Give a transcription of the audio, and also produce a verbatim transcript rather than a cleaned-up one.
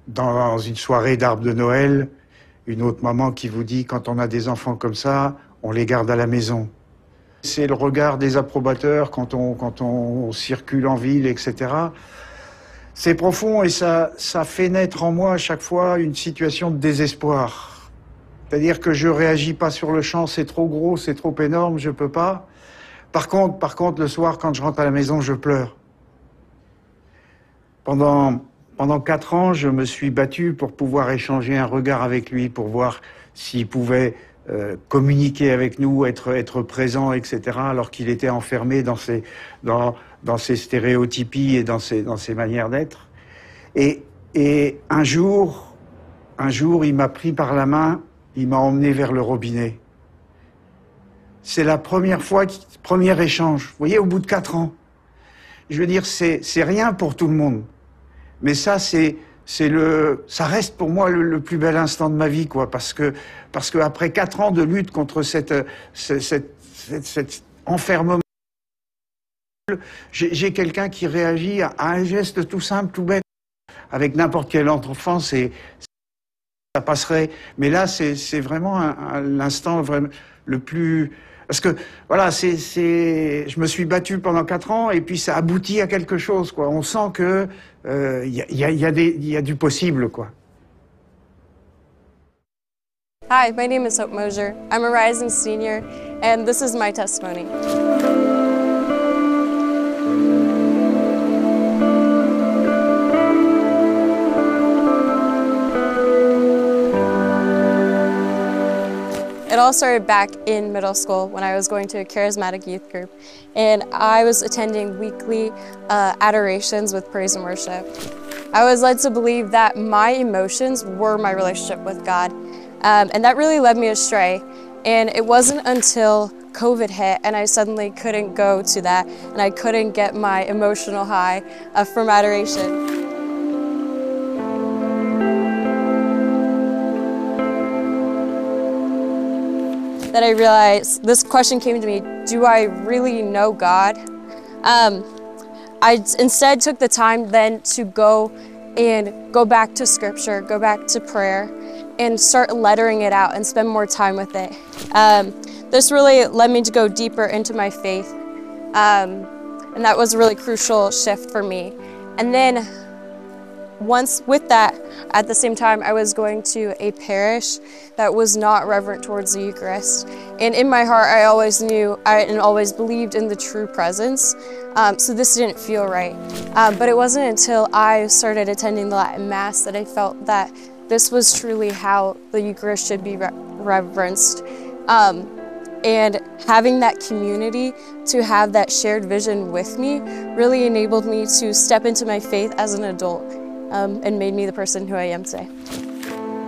dans une soirée d'arbre de Noël, une autre maman qui vous dit, quand on a des enfants comme ça, on les garde à la maison. C'est le regard des approbateurs quand on, quand on circule en ville, et cetera. C'est profond et ça, ça fait naître en moi à chaque fois une situation de désespoir. C'est-à-dire que je réagis pas sur le champ, c'est trop gros, c'est trop énorme, je peux pas. Par contre, par contre, le soir, quand je rentre à la maison, je pleure. Pendant, pendant quatre ans, je me suis battu pour pouvoir échanger un regard avec lui, pour voir s'il pouvait euh, communiquer avec nous, être, être présent, et cetera, alors qu'il était enfermé dans ses, dans, dans ses stéréotypies et dans ses, dans ses manières d'être. Et, et un jour, un jour, il m'a pris par la main, il m'a emmené vers le robinet. C'est la première fois, premier échange. Vous voyez, au bout de quatre ans. Je veux dire, c'est, c'est rien pour tout le monde. Mais ça, c'est, c'est le, ça reste pour moi le, le plus bel instant de ma vie, quoi. Parce que, parce que après quatre ans de lutte contre cette, cette, cette, cette, cet enfermement, j'ai, j'ai quelqu'un qui réagit à un geste tout simple, tout bête. Avec n'importe quel enfant, c'est, ça passerait. Mais là, c'est, c'est vraiment un, un, l'instant vraiment le plus. Parce que, voilà, c'est, c'est, je me suis battu pendant quatre ans et puis ça aboutit à quelque chose, quoi. On sent que il euh, y, y, a, y, a des, y a du possible, quoi. Hi, my name is Hope Mosier. I'm a rising senior, and this is my testimony. It all started back in middle school when I was going to a charismatic youth group, and I was attending weekly uh, adorations with praise and worship. I was led to believe that my emotions were my relationship with God, um, and that really led me astray. And it wasn't until COVID hit and I suddenly couldn't go to that, and I couldn't get my emotional high uh, from adoration. That I realized, this question came to me, do I really know God? Um, I instead took the time then to go and go back to scripture, go back to prayer, and start lettering it out and spend more time with it. Um, this really led me to go deeper into my faith, um, and that was a really crucial shift for me. And then once with that, at the same time, I was going to a parish that was not reverent towards the Eucharist. And in my heart, I always knew I, and always believed in the true presence. Um, so this didn't feel right. Um, but it wasn't until I started attending the Latin Mass that I felt that this was truly how the Eucharist should be re reverenced. Um, and having that community to have that shared vision with me really enabled me to step into my faith as an adult. Um, and made me the person who I am today.